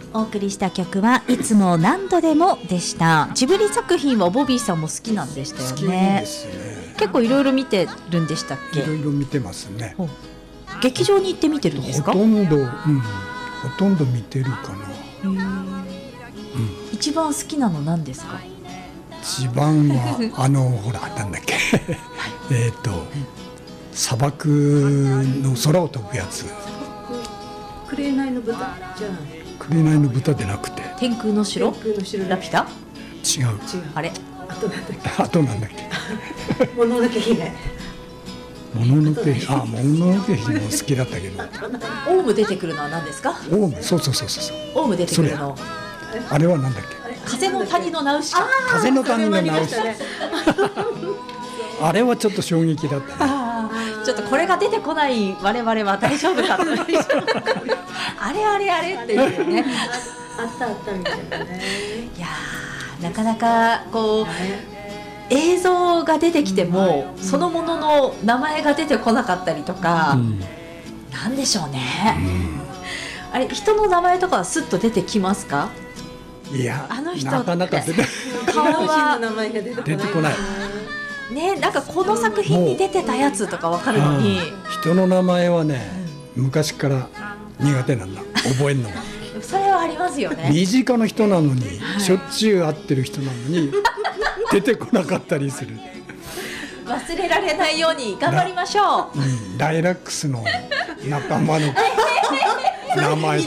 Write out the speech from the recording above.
お送りした曲はいつも何度でもでした。ジブリ作品はボビーさんも好きなんでしたよね。 好きですね。 結構いろいろ見てるんでしたっけ？ いろいろ見てますね。 劇場に行って見てるんですか？ ほとんど見てるかな。 一番好きなの何ですか？ 一番はほらなんだっけ砂漠の空を飛ぶやつ。 紅の豚じゃない。 紅の豚でなくて天空の城？ 天空の城ラピュタ？ 違う。 あれ？ あとなんだっあとなんだっけけ。もののけ姫。 もののけ姫も好きだったけど。 オウム出てくるのは何ですか？ オウム、そう。 オウム出てくるの。 あれはなんだっけ？ 風の谷のナウシカ。 風の谷のナウシカ。あれはちょっと衝撃だったね。 ちょっとこれが出てこない我々は大丈夫かとあれっていうね。 あったみたいなね。 いやー、なかなかこう映像が出てきても、そのものの名前が出てこなかったりとか、なんでしょうね、あれ人の名前とかはスッと出てきますか？ いや、 あの人なかなか出て顔は名前が出てこないね、なんかこの作品に出てたやつとかわかるのに、 人の名前はね、昔から苦手なんだ、覚えるのが。 それはありますよね。 身近な人なのに、しょっちゅう会ってる人なのに出てこなかったりする。 忘れられないように頑張りましょう。 ライラックスの仲間の名前